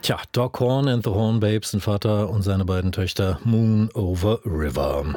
Tja, Doc Horn and the Horn Babes, ein Vater und seine beiden Töchter, Moon over River.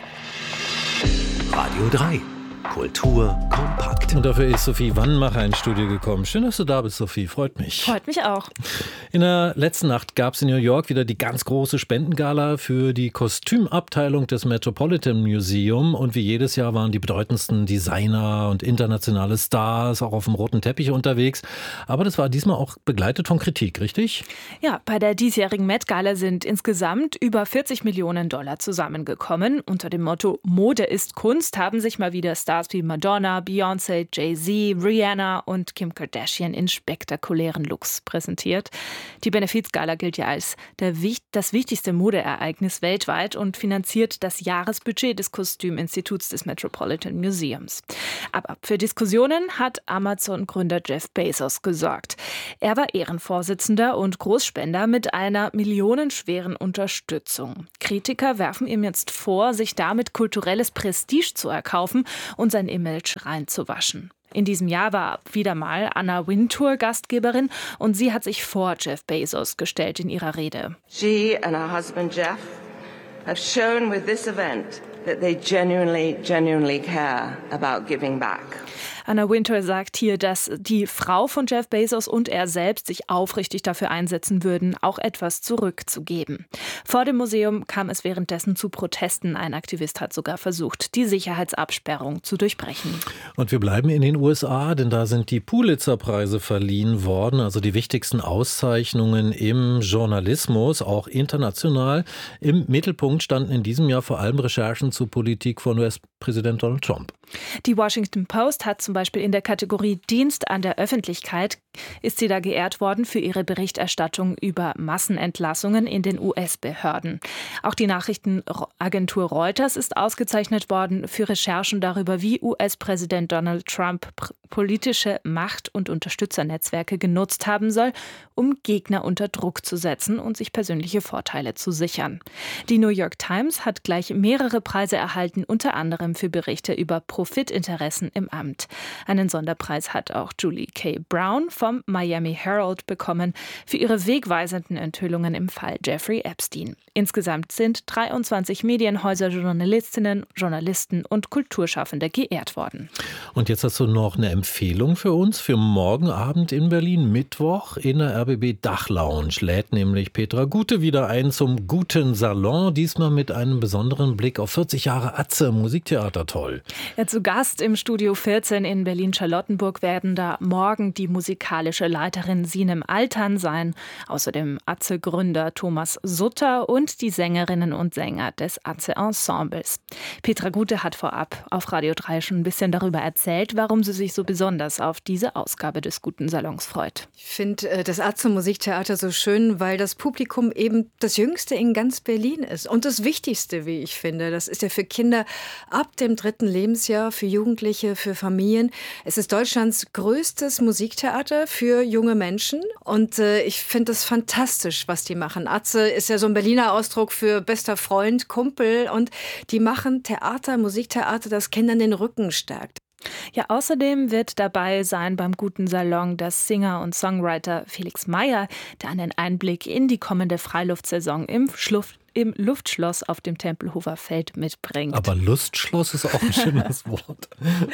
Radio 3. Kultur kompakt. Und dafür ist Sophie Wannmacher ins Studio gekommen. Schön, dass du da bist, Sophie. Freut mich. Freut mich auch. In der letzten Nacht gab es in New York wieder die ganz große Spendengala für die Kostümabteilung des Metropolitan Museum. Und wie jedes Jahr waren die bedeutendsten Designer und internationale Stars auch auf dem roten Teppich unterwegs. Aber das war diesmal auch begleitet von Kritik, richtig? Ja, bei der diesjährigen Met-Gala sind insgesamt über 40 Millionen Dollar zusammengekommen. Unter dem Motto Mode ist Kunst haben sich mal wieder Stars wie Madonna, Beyoncé, Jay-Z, Rihanna und Kim Kardashian in spektakulären Looks präsentiert. Die Benefizgala gilt ja als das wichtigste Modeereignis weltweit und finanziert das Jahresbudget des Kostüminstituts des Metropolitan Museums. Aber für Diskussionen hat Amazon-Gründer Jeff Bezos gesorgt. Er war Ehrenvorsitzender und Großspender mit einer millionenschweren Unterstützung. Kritiker werfen ihm jetzt vor, sich damit kulturelles Prestige zu erkaufen und sein Image reinzuwaschen. In diesem Jahr war wieder mal Anna Wintour Gastgeberin und sie hat sich vor Jeff Bezos gestellt in ihrer Rede. She and her husband Jeff have shown with this event that they genuinely care about giving back. Anna Wintour sagt hier, dass die Frau von Jeff Bezos und er selbst sich aufrichtig dafür einsetzen würden, auch etwas zurückzugeben. Vor dem Museum kam es währenddessen zu Protesten. Ein Aktivist hat sogar versucht, die Sicherheitsabsperrung zu durchbrechen. Und wir bleiben in den USA, denn da sind die Pulitzer-Preise verliehen worden, also die wichtigsten Auszeichnungen im Journalismus, auch international. Im Mittelpunkt standen in diesem Jahr vor allem Recherchen zur Politik von US-Präsident Donald Trump. Die Washington Post hat zum Beispiel in der Kategorie Dienst an der Öffentlichkeit ist sie da geehrt worden für ihre Berichterstattung über Massenentlassungen in den US-Behörden. Auch die Nachrichtenagentur Reuters ist ausgezeichnet worden für Recherchen darüber, wie US-Präsident Donald Trump politische Macht- und Unterstützernetzwerke genutzt haben soll, um Gegner unter Druck zu setzen und sich persönliche Vorteile zu sichern. Die New York Times hat gleich mehrere Preise erhalten, unter anderem für Berichte über Profitinteressen im Amt. Einen Sonderpreis hat auch Julie K. Brown vom Miami Herald bekommen für ihre wegweisenden Enthüllungen im Fall Jeffrey Epstein. Insgesamt sind 23 Medienhäuser, Journalistinnen, Journalisten und Kulturschaffende geehrt worden. Und jetzt hast du noch eine Empfehlung für uns für morgen Abend in Berlin, Mittwoch in der RBB Dachlounge. Lädt nämlich Petra Gute wieder ein zum Guten Salon, diesmal mit einem besonderen Blick auf 40 Jahre Atze, Musiktheater, toll. Ja, zu Gast im Studio 14 in Berlin-Charlottenburg werden da morgen die musikalische Leiterin Sinem Altan sein, außerdem Atze-Gründer Thomas Sutter und die Sängerinnen und Sänger des Atze-Ensembles. Petra Gute hat vorab auf Radio 3 schon ein bisschen darüber erzählt, warum sie sich so besonders auf diese Ausgabe des Guten Salons freut. Ich finde das Atze-Musiktheater so schön, weil das Publikum eben das Jüngste in ganz Berlin ist und das Wichtigste, wie ich finde. Das ist ja für Kinder ab dem 3. Lebensjahr, für Jugendliche, für Familien. Es ist Deutschlands größtes Musiktheater für junge Menschen und ich finde das fantastisch, was die machen. Atze ist ja so ein Berliner Ausdruck für bester Freund, Kumpel und die machen Theater, Musiktheater, das Kindern den Rücken stärkt. Ja, außerdem wird dabei sein beim Guten Salon der Singer und Songwriter Felix Meyer, der einen Einblick in die kommende Freiluftsaison im Luftschloss auf dem Tempelhofer Feld mitbringt. Aber Lustschloss ist auch ein schönes Wort.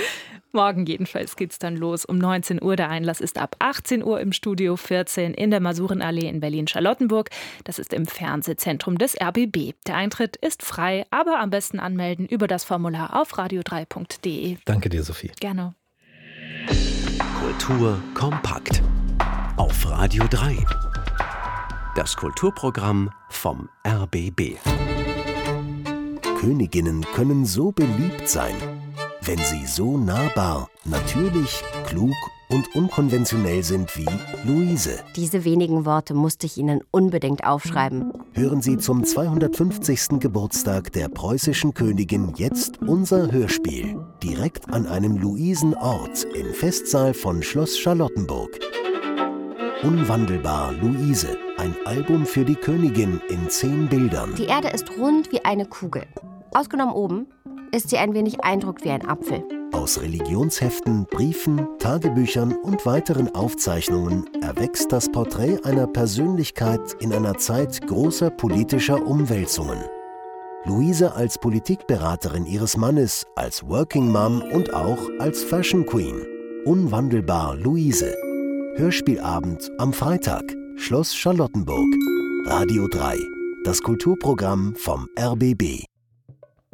Morgen jedenfalls geht's dann los um 19 Uhr. Der Einlass ist ab 18 Uhr im Studio 14 in der Masurenallee in Berlin-Charlottenburg. Das ist im Fernsehzentrum des RBB. Der Eintritt ist frei, aber am besten anmelden über das Formular auf radio3.de. Danke dir, Sophie. Gerne. Kultur kompakt. Auf Radio 3. Das Kulturprogramm vom RBB. Königinnen können so beliebt sein, wenn sie so nahbar, natürlich, klug und unkonventionell sind wie Luise. Diese wenigen Worte musste ich Ihnen unbedingt aufschreiben. Hören Sie zum 250. Geburtstag der preußischen Königin jetzt unser Hörspiel. Direkt an einem Luisenort im Festsaal von Schloss Charlottenburg. Unwandelbar Luise, ein Album für die Königin in 10 Bildern. Die Erde ist rund wie eine Kugel. Ausgenommen oben ist sie ein wenig eindruckt wie ein Apfel. Aus Religionsheften, Briefen, Tagebüchern und weiteren Aufzeichnungen erwächst das Porträt einer Persönlichkeit in einer Zeit großer politischer Umwälzungen. Luise als Politikberaterin ihres Mannes, als Working Mom und auch als Fashion Queen. Unwandelbar Luise. Hörspielabend am Freitag. Schloss Charlottenburg. Radio 3. Das Kulturprogramm vom RBB.